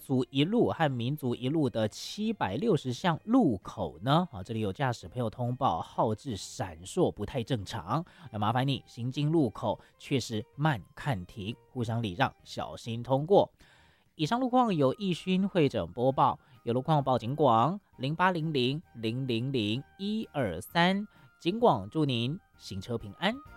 族一路和民族一路的760项路口呢，这里有驾驶朋友通报号志闪烁不太正常，那麻烦你行经路口确实慢看停，互相礼让，小心通过。以上路况由义勋会诊播报，有路况报警广0800000123，警广祝您行车平安。